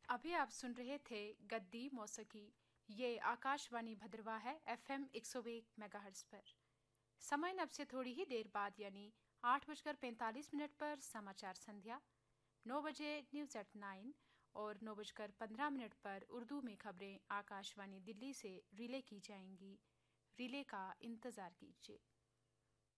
अभी आप सुन रहे थे गद्दी मौसीकी। ये आकाशवाणी भद्रवाह है, FM 101 मेगाहर्ट्ज पर। समय अब से थोड़ी ही देर बाद यानी 8:45 पर समाचार संध्या, 9 बजे न्यूज एट 9 और 9:15 पर उर्दू में खबरें आकाशवाणी दिल्ली से रिले की जाएंगी। रिले का इंतजार कीजिए।